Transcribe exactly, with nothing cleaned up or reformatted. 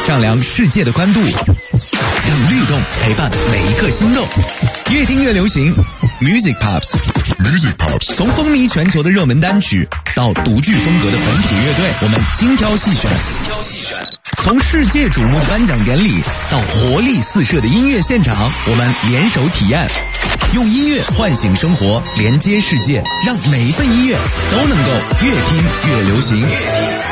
丈量世界的宽度，让律动陪伴每一个心动。越听越流行 ，Music Pops。Music Pops， 从风靡全球的热门单曲到独具风格的本土乐队，我们精挑细选。精挑细选。从世界瞩目的颁奖典礼到活力四射的音乐现场，我们联手体验，用音乐唤醒生活，连接世界，让每一份音乐都能够越听越流行。越听